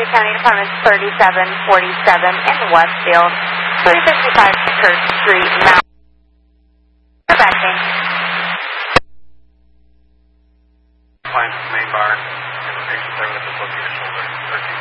Alameda County Department 3747 in Westfield, 355 Church Street, Mount. Backing. Client's main bar, and the patient there with dislocated shoulder.